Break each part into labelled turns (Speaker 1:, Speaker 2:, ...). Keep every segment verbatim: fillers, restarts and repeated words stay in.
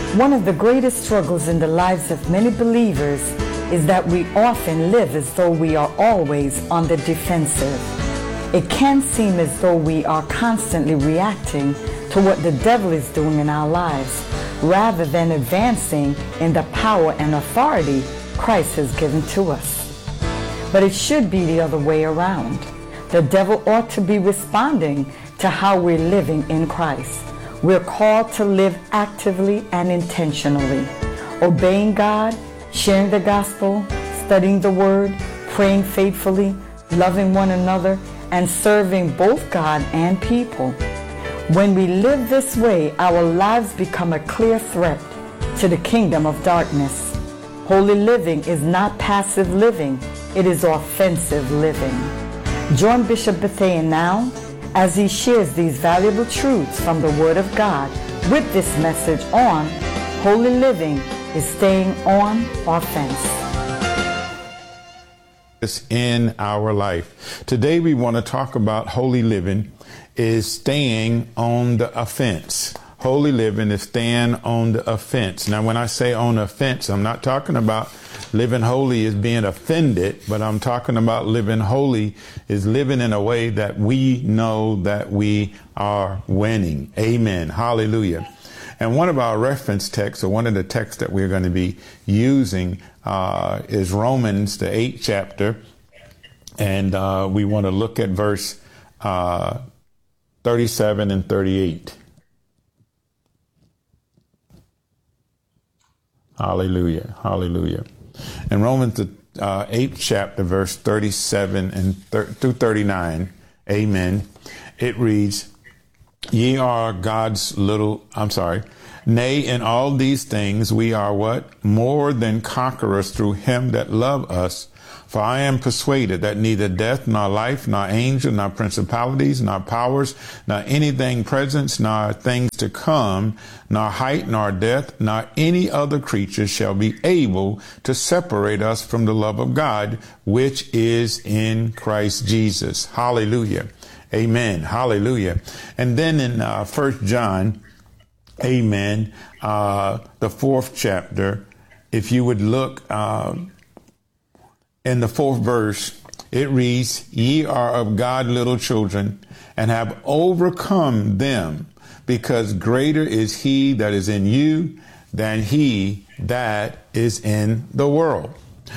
Speaker 1: One of the greatest struggles in the lives of many believers is that we often live as though we are always on the defensive. It can seem as though we are constantly reacting to what the devil is doing in our lives, rather than advancing in the power and authority Christ has given to us. But it should be the other way around. The devil ought to be responding to how we're living in Christ. We're called to live actively and intentionally, obeying God, sharing the gospel, studying the word, praying faithfully, loving one another, and serving both God and people. When we live this way, our lives become a clear threat to the kingdom of darkness. Holy living is not passive living, it is offensive living. Join Bishop Bethea now as he shares these valuable truths from the Word of God with this message on Holy living is staying on offense.
Speaker 2: In our life. Today we want to talk about holy living is staying on the offense. Holy living is staying on the offense. Now, when I say on the offense, I'm not talking about living holy is being offended, but I'm talking about living holy is living in a way that we know that we are winning. Amen. Hallelujah. And one of our reference texts, or one of the texts that we're going to be using, uh, is Romans, the eighth chapter. And uh, we want to look at verse uh, thirty-seven and thirty-eight. Hallelujah. Hallelujah. In Romans, the uh, eighth chapter, verse thirty-seven and thir- through thirty-nine, amen, it reads, ye are God's little, I'm sorry, nay, in all these things we are what? More than conquerors through him that loved us. For I am persuaded that neither death, nor life, nor angel, nor principalities, nor powers, nor anything present, nor things to come, nor height, nor depth, nor any other creature shall be able to separate us from the love of God, which is in Christ Jesus. Hallelujah. Amen. Hallelujah. And then in uh, First John, amen, uh, the fourth chapter, if you would look uh, in the fourth verse, it reads, ye are of God little children, and have overcome them, because greater is he that is in you than he that is in the world.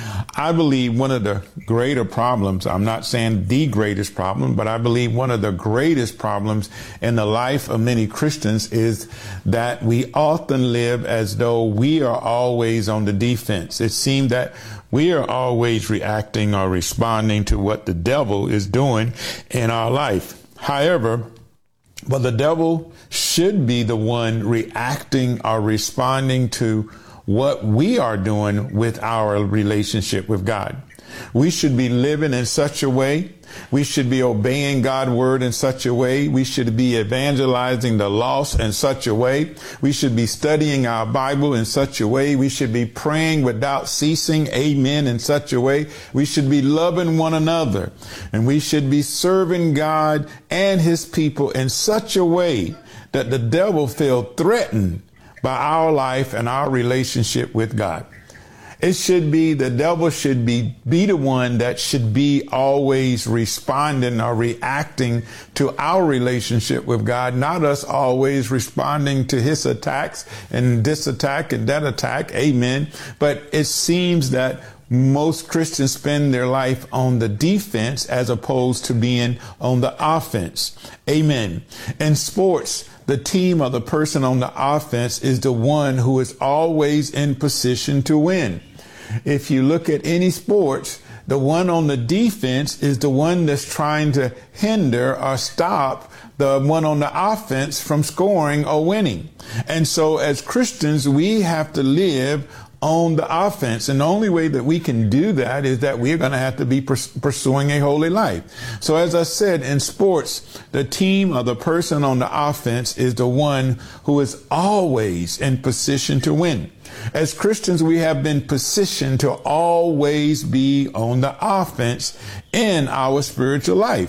Speaker 2: I believe one of the greater problems, I'm not saying the greatest problem, but I believe one of the greatest problems in the life of many Christians is that we often live as though we are always on the defense. It seems that we are always reacting or responding to what the devil is doing in our life. However, but the devil should be the one reacting or responding to what we are doing with our relationship with God. We should be living in such a way. We should be obeying God's word in such a way. We should be evangelizing the lost in such a way. We should be studying our Bible in such a way. We should be praying without ceasing, amen, in such a way. We should be loving one another, and we should be serving God and his people in such a way that the devil feel threatened by our life and our relationship with God. It should be, the devil should be, be the one that should be always responding or reacting to our relationship with God, not us always responding to his attacks and this attack and that attack. Amen. But it seems that most Christians spend their life on the defense as opposed to being on the offense. Amen. In sports, the team or the person on the offense is the one who is always in position to win. If you look at any sports, the one on the defense is the one that's trying to hinder or stop the one on the offense from scoring or winning. And so as Christians, we have to live on the offense. And the only way that we can do that is that we're going to have to be pers- pursuing a holy life. So as I said, in sports, the team or the person on the offense is the one who is always in position to win. As Christians, we have been positioned to always be on the offense in our spiritual life.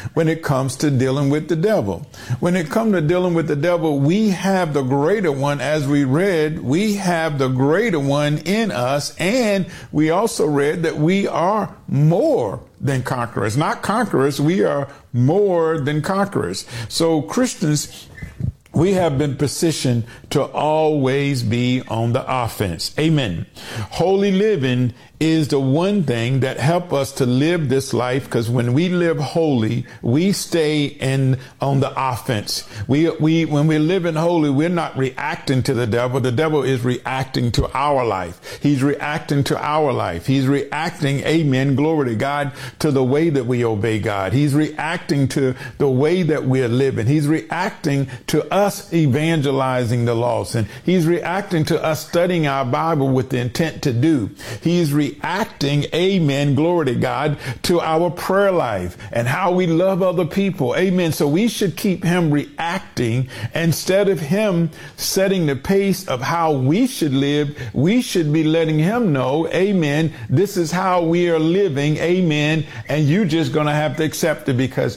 Speaker 2: when it comes to dealing with the devil. When it comes to dealing with the devil, we have the greater one. As we read, we have the greater one in us. And we also read that we are more than conquerors, not conquerors. We are more than conquerors. So Christians, we have been positioned to always be on the offense. Amen. Holy living is the one thing that help us to live this life, because when we live holy, we stay in on the offense. We we when we're living holy, we're not reacting to the devil. The devil is reacting to our life. He's reacting to our life. He's reacting, amen, glory to God, to the way that we obey God. He's reacting to the way that we're living. He's reacting to us evangelizing the lost, and he's reacting to us studying our Bible with the intent to do. He's re Acting, amen, glory to God, to our prayer life and how we love other people. Amen. So we should keep him reacting instead of him setting the pace of how we should live. We should be letting him know, amen, this is how we are living. Amen. And you just going to have to accept it, because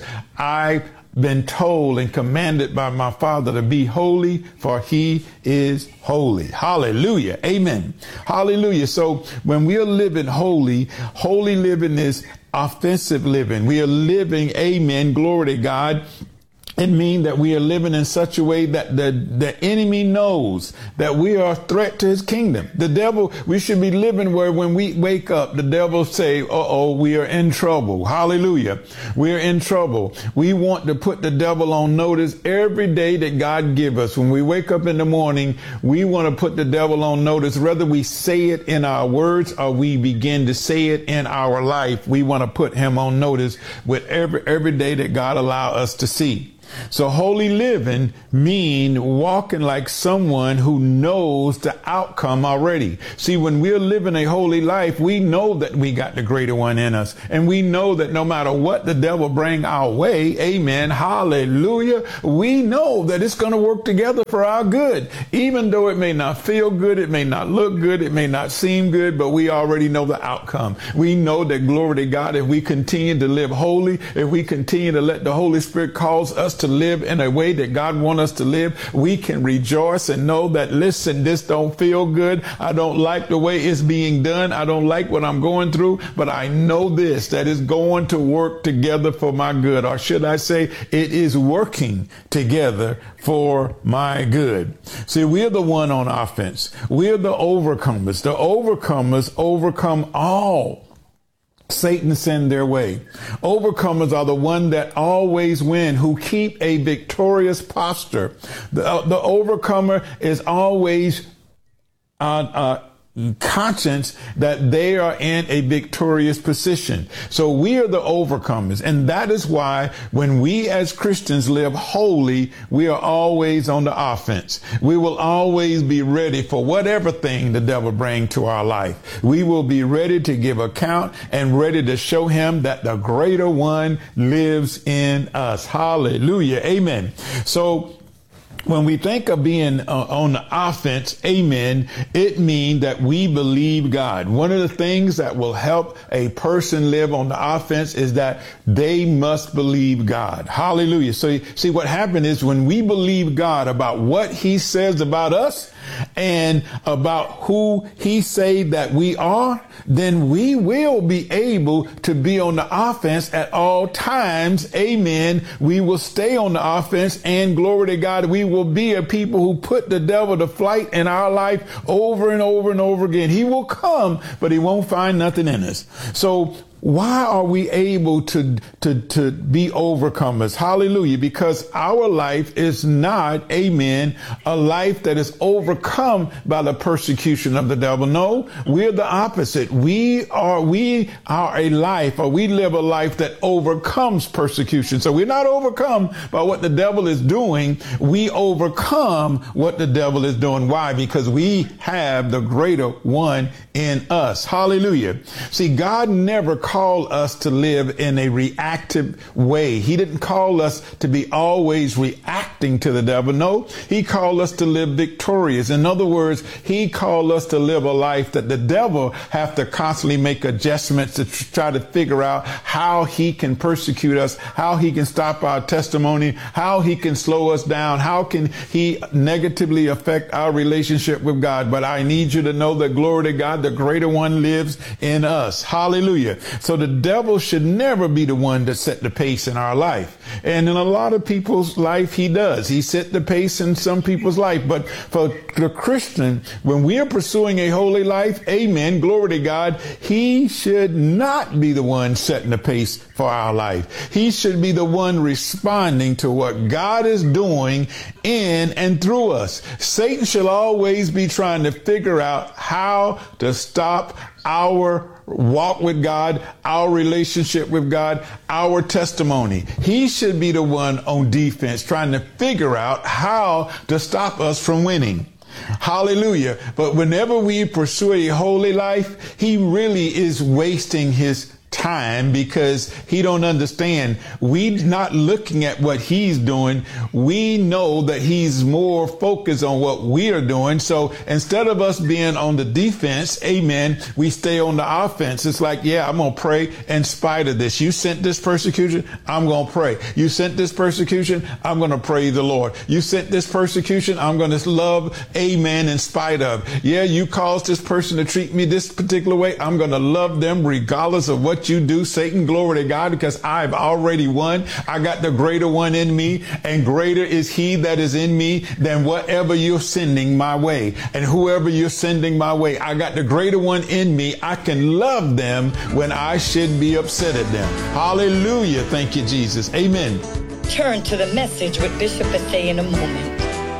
Speaker 2: I been told and commanded by my Father to be holy, for he is holy. Hallelujah. Amen. Hallelujah. So when we are living holy, holy living is offensive living. We are living, amen, glory to God. It means that we are living in such a way that the, the enemy knows that we are a threat to his kingdom. The devil, we should be living where when we wake up, the devil say, uh-oh, we are in trouble. Hallelujah. We are in trouble. We want to put the devil on notice every day that God give us. When we wake up in the morning, we want to put the devil on notice, whether we say it in our words or we begin to say it in our life. We want to put him on notice with every, every day that God allow us to see. So holy living mean walking like someone who knows the outcome already. See, when we're living a holy life, we know that we got the greater one in us. And we know that no matter what the devil bring our way, amen, hallelujah, we know that it's going to work together for our good. Even though it may not feel good, it may not look good, it may not seem good, but we already know the outcome. We know that, glory to God, if we continue to live holy, if we continue to let the Holy Spirit cause us to to live in a way that God wants us to live, we can rejoice and know that, listen, this don't feel good. I don't like the way it's being done. I don't like what I'm going through, but I know this, that it's going to work together for my good. Or should I say, it is working together for my good. See, we're the one on offense. We're the overcomers. The overcomers overcome all Satan send their way. Overcomers are the one that always win, who keep a victorious posture. The, uh, the overcomer is always uh, uh, conscious that they are in a victorious position. So we are the overcomers. And that is why when we as Christians live holy, we are always on the offense. We will always be ready for whatever thing the devil brings to our life. We will be ready to give account and ready to show him that the greater one lives in us. Hallelujah. Amen. So when we think of being uh, on the offense, amen, it means that we believe God. One of the things that will help a person live on the offense is that they must believe God. Hallelujah. So see, what happened is when we believe God about what he says about us and about who he say that we are, then we will be able to be on the offense at all times. Amen. We will stay on the offense, and glory to God, we will be a people who put the devil to flight in our life over and over and over again. He will come, but he won't find nothing in us. So why are we able to, to, to be overcomers? Hallelujah. Because our life is not, amen, a life that is overcome by the persecution of the devil. No, we're the opposite. We are, we are a life, or we live a life that overcomes persecution. So we're not overcome by what the devil is doing. We overcome what the devil is doing. Why? Because we have the greater one in us. Hallelujah. See, God never called call us to live in a reactive way. He didn't call us to be always reacting to the devil. No, he called us to live victorious. In other words, he called us to live a life that the devil have to constantly make adjustments to try to figure out how he can persecute us, how he can stop our testimony, how he can slow us down, how can he negatively affect our relationship with God. But I need you to know that, glory to God, the greater one lives in us. Hallelujah. So the devil should never be the one to set the pace in our life. And in a lot of people's life, he does. He set the pace in some people's life. But for the Christian, when we are pursuing a holy life, amen, glory to God, he should not be the one setting the pace for our life. He should be the one responding to what God is doing in and through us. Satan shall always be trying to figure out how to stop our walk with God, our relationship with God, our testimony. He should be the one on defense trying to figure out how to stop us from winning. Hallelujah. But whenever we pursue a holy life, he really is wasting his time because he don't understand. We're not looking at what he's doing. We know that he's more focused on what we are doing. So instead of us being on the defense, amen, we stay on the offense. It's like, yeah, I'm going to pray in spite of this. You sent this persecution, I'm going to pray. You sent this persecution, I'm going to praise the Lord. You sent this persecution, I'm going to love, amen, in spite of. Yeah, you caused this person to treat me this particular way. I'm going to love them regardless of what you do, Satan. Glory to God, because I've already won. I got the greater one in me, and greater is he that is in me than whatever you're sending my way. And whoever you're sending my way, I got the greater one in me. I can love them when I should be upset at them. Hallelujah. Thank you, Jesus. Amen.
Speaker 1: Turn to the message with Bishop Bethea in a moment.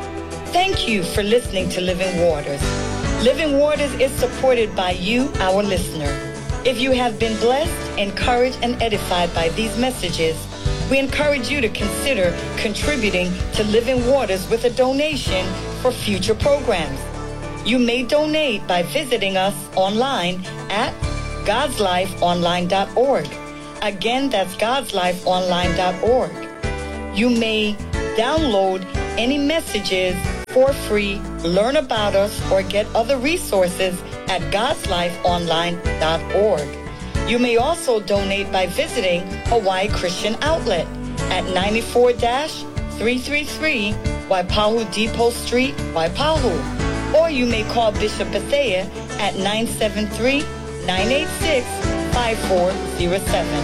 Speaker 1: Thank you for listening to Living Waters. Living Waters is supported by you, our listener. If you have been blessed, encouraged, and edified by these messages, we encourage you to consider contributing to Living Waters with a donation for future programs. You may donate by visiting us online at gods life online dot org. Again, that's gods life online dot org. You may download any messages for free, learn about us, or get other resources at gods life online dot org. You may also donate by visiting Hawaii Christian Outlet at ninety-four three thirty-three Waipahu Depot Street, Waipahu. Or you may call Bishop Bethea at nine seven three, nine eight six, five four zero seven.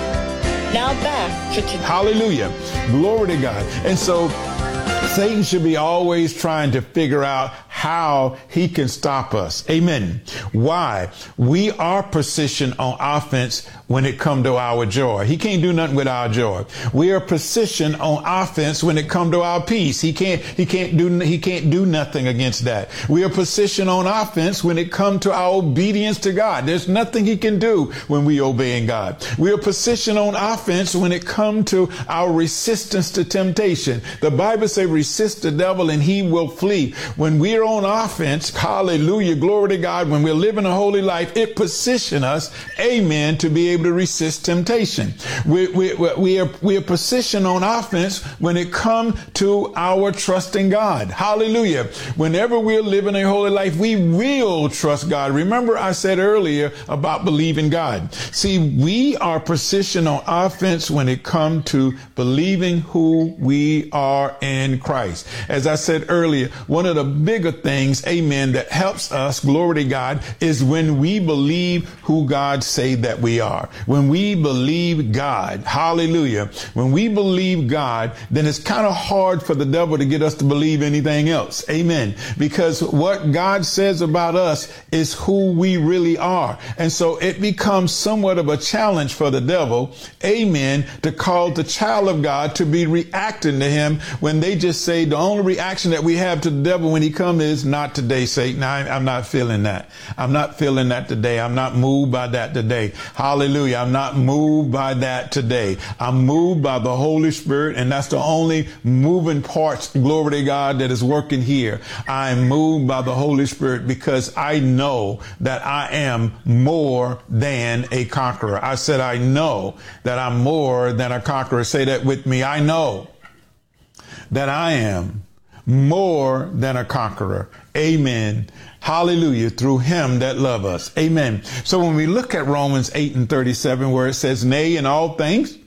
Speaker 1: Now back to today.
Speaker 2: Hallelujah. Glory to God. And so Satan should be always trying to figure out how he can stop us. Amen. Why? We are positioned on offense when it comes to our joy. He can't do nothing with our joy. We are positioned on offense when it comes to our peace. He can't, he can't do, he can't do nothing against that. We are positioned on offense when it comes to our obedience to God. There's nothing he can do when we obey God. We are positioned on offense when it comes to our resistance to temptation. The Bible says resist the devil and he will flee. When we are on offense, hallelujah, glory to God, when we're living a holy life, it positions us, amen, to be able to resist temptation. We, we, we, are, we are positioned on offense when it comes to our trust in God. Hallelujah. Whenever we're living a holy life, we will trust God. Remember I said earlier about believing God. See, we are positioned on offense when it comes to believing who we are in Christ. As I said earlier, one of the bigger things, amen, that helps us, glory to God, is when we believe who God say that we are. When we believe God, hallelujah, when we believe God, then it's kind of hard for the devil to get us to believe anything else. Amen. Because what God says about us is who we really are. And so it becomes somewhat of a challenge for the devil, amen, to call the child of God to be reacting to him when they just say the only reaction that we have to the devil when he comes is not today, Satan. I, I'm not feeling that. I'm not feeling that today. I'm not moved by that today. Hallelujah. Hallelujah. I'm not moved by that today. I'm moved by the Holy Spirit, and that's the only moving parts, glory to God, that is working here. I'm moved by the Holy Spirit because I know that I am more than a conqueror. I said, I know that I'm more than a conqueror. Say that with me. I know that I am more than a conqueror. Amen. Hallelujah. Through him that love us. Amen. So when we look at Romans eight and thirty-seven, where it says, nay, in all things,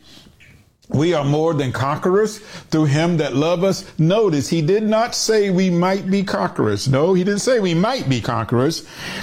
Speaker 2: we are more than conquerors through him that love us. Notice he did not say we might be conquerors. No, he didn't say we might be conquerors.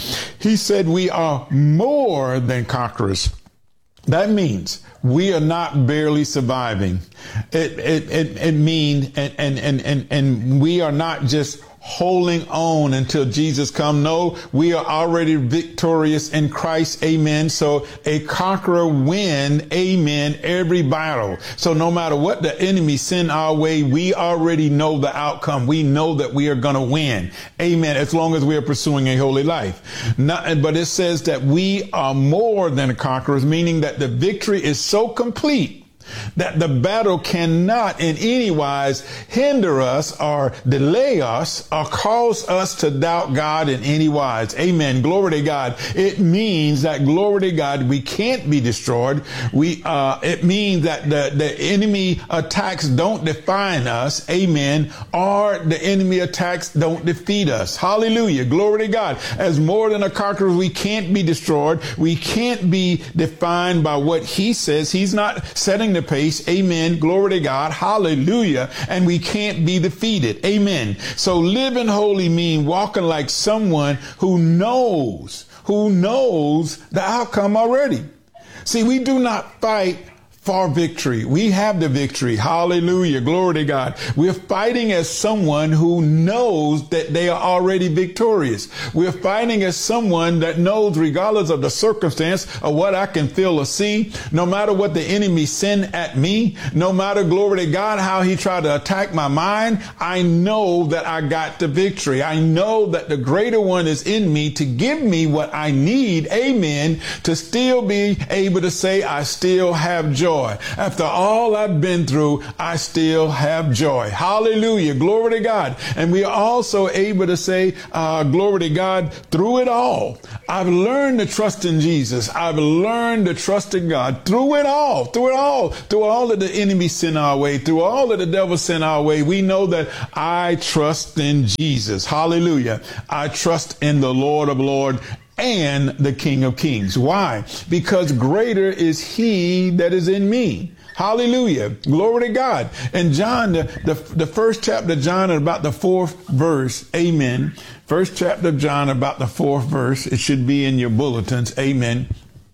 Speaker 2: He said we are more than conquerors. That means we are not barely surviving. It, it, it, it means, and, and, and, and, and we are not just holding on until Jesus come. No, we are already victorious in Christ. Amen. So a conqueror win, amen, every battle. So no matter what the enemy send our way, we already know the outcome. We know that we are going to win. Amen. As long as we are pursuing a holy life. Not, but it says that we are more than conquerors, meaning that the victory is so complete that the battle cannot in any wise hinder us or delay us or cause us to doubt God in any wise. Amen. Glory to God. It means that, glory to God, we can't be destroyed. We, uh, it means that the, the enemy attacks don't define us. Amen. Or the enemy attacks don't defeat us. Hallelujah. Glory to God. As more than a conqueror, we can't be destroyed. We can't be defined by what he says. He's not setting the pace. Amen. Glory to God. Hallelujah. And we can't be defeated. Amen. So living holy mean walking like someone who knows, who knows the outcome already. See, we do not fight for victory. We have the victory. Hallelujah. Glory to God. We're fighting as someone who knows that they are already victorious. We're fighting as someone that knows, regardless of the circumstance of what I can feel or see, no matter what the enemy send at me, no matter, glory to God, how he tried to attack my mind, I know that I got the victory. I know that the greater one is in me to give me what I need. Amen. To still be able to say, I still have joy. After all I've been through, I still have joy. Hallelujah. Glory to God. And we are also able to say, uh, glory to God, through it all. I've learned to trust in Jesus. I've learned to trust in God through it all, through it all, through all that the enemy sent our way, through all that the devil sent our way. We know that I trust in Jesus. Hallelujah. I trust in the Lord of Lords and the King of Kings. Why? Because greater is he that is in me. Hallelujah. Glory to God. And John, the, the, the first chapter of John, about the fourth verse. Amen. First chapter of John, about the fourth verse. It should be in your bulletins. Amen.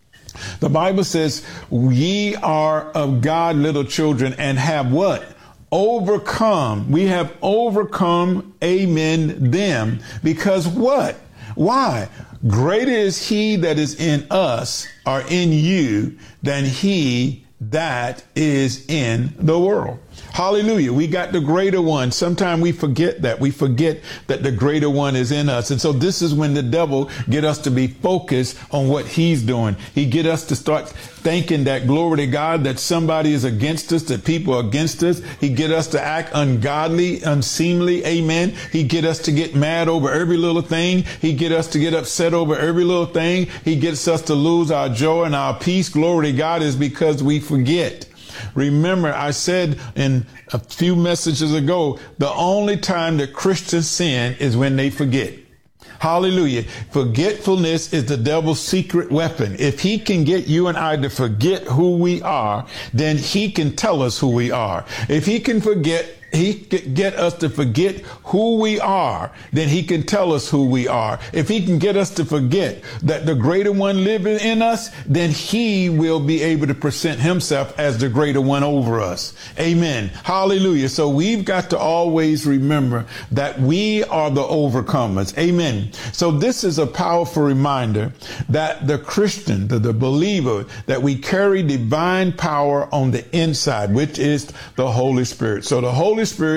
Speaker 2: The Bible says, ye are of God, little children, and have what? Overcome. We have overcome, amen, them. Because what? Why? Greater is he that is in us or in you than he that is in the world. Hallelujah. We got the greater one. Sometimes we forget that. We forget that the greater one is in us. And so this is when the devil get us to be focused on what he's doing. He get us to start thinking that, glory to God, that somebody is against us, that people are against us. He get us to act ungodly, unseemly. Amen. He get us to get mad over every little thing. He get us to get upset over every little thing. He gets us to lose our joy and our peace. Glory to God, is because we forget. Remember, I said in a few messages ago, the only time that Christians sin is when they forget. Hallelujah. Forgetfulness is the devil's secret weapon. If he can get you and I to forget who we are, then he can tell us who we are. If he can forget he can get us to forget who we are, then he can tell us who we are. If he can get us to forget that the greater one living in us, then he will be able to present himself as the greater one over us. Amen. Hallelujah. So we've got to always remember that we are the overcomers. Amen. So this is a powerful reminder that the Christian, the, the believer, that we carry divine power on the inside, which is the Holy Spirit. So the Holy Spirit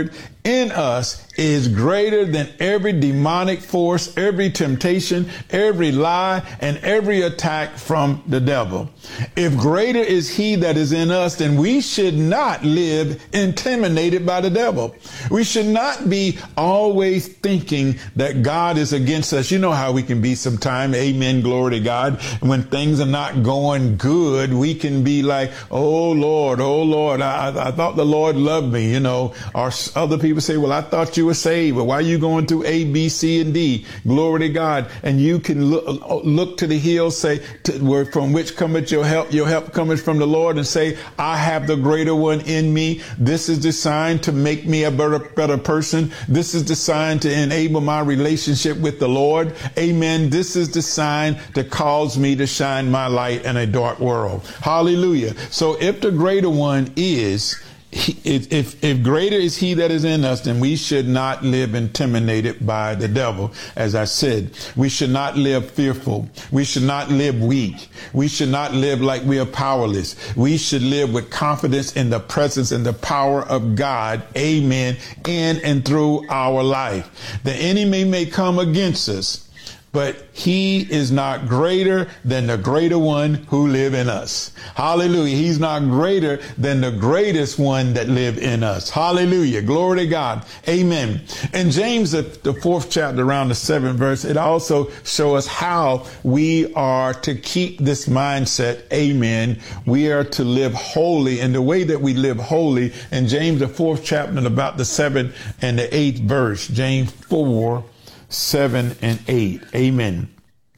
Speaker 2: in us is greater than every demonic force, every temptation, every lie, and every attack from the devil. If greater is he that is in us, then we should not live intimidated by the devil. We should not be always thinking that God is against us. You know how we can be sometimes. Amen. Glory to God. When things are not going good, we can be like, oh Lord, oh Lord, I, I thought the Lord loved me. You know, or other people say, well, I thought you were saved, but why are you going through A, B, C, and D? Glory to God. And you can look, look to the hills, say, to, where, from which cometh your help? Your help cometh from the Lord, and say, I have the greater one in me. This is designed to make me a better, better person. This is designed to enable my relationship with the Lord. Amen. This is designed to cause me to shine my light in a dark world. Hallelujah. So if the greater one is He, if, if greater is he that is in us, then we should not live intimidated by the devil. As I said, we should not live fearful. We should not live weak. We should not live like we are powerless. We should live with confidence in the presence and the power of God. Amen. In and through our life. The enemy may come against us, but he is not greater than the greater one who live in us. Hallelujah. He's not greater than the greatest one that live in us. Hallelujah. Glory to God. Amen. In James, the, the fourth chapter, around the seventh verse, it also shows us how we are to keep this mindset. Amen. We are to live holy, and the way that we live holy in James, the fourth chapter, and about the seventh and the eighth verse, James four, seven and eight. Amen.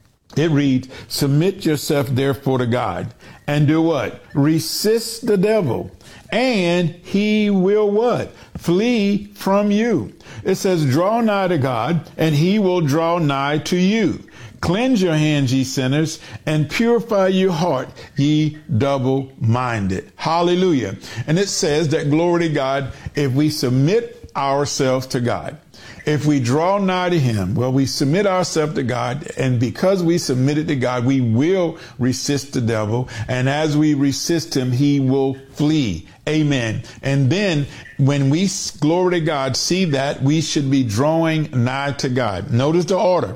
Speaker 2: It reads, submit yourself therefore to God, and do what? Resist the devil, and he will what? Flee from you. It says, draw nigh to God, and he will draw nigh to you. Cleanse your hands, ye sinners, and purify your heart, ye double-minded. Hallelujah. And it says that, glory to God, if we submit ourselves to God, if we draw nigh to him, well, we submit ourselves to God, and because we submitted to God, we will resist the devil. And as we resist him, he will flee. Amen. And then when we, glory to God, see that, we should be drawing nigh to God. Notice the order.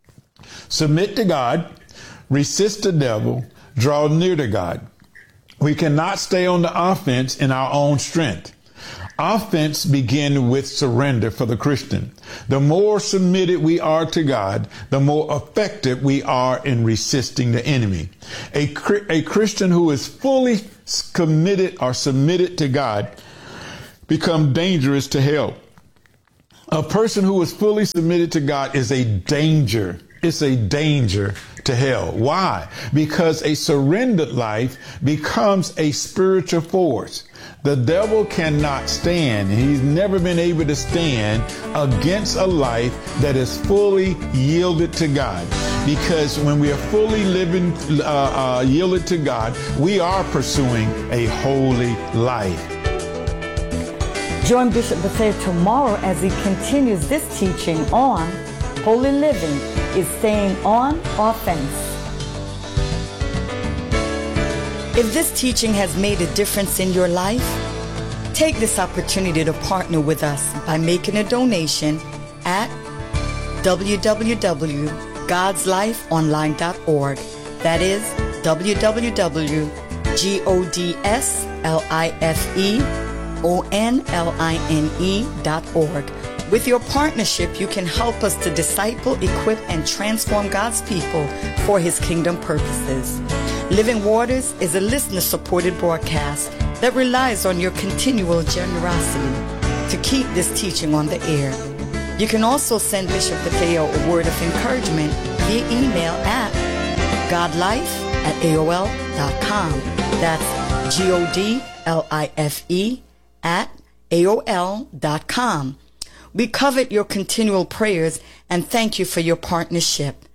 Speaker 2: Submit to God, resist the devil, draw near to God. We cannot stay on the offense in our own strength. Offense begins with surrender for the Christian. The more submitted we are to God, the more effective we are in resisting the enemy. A, a Christian who is fully committed or submitted to God becomes dangerous to hell. A person who is fully submitted to God is a danger. It's a danger to hell. Why? Because a surrendered life becomes a spiritual force. The devil cannot stand. He's never been able to stand against a life that is fully yielded to God. Because when we are fully living, uh, uh, yielded to God, we are pursuing a holy life.
Speaker 1: Join Bishop Bethea tomorrow as he continues this teaching on holy living is staying on offense. If this teaching has made a difference in your life, take this opportunity to partner with us by making a donation at w w w dot gods life online dot org. That is w w w dot gods life dot org. With your partnership, you can help us to disciple, equip, and transform God's people for his kingdom purposes. Living Waters is a listener-supported broadcast that relies on your continual generosity to keep this teaching on the air. You can also send Bishop Bethea a word of encouragement via email at godlife at A O L dot com. That's G O D L I F E at A O L dot com. We covet your continual prayers and thank you for your partnership.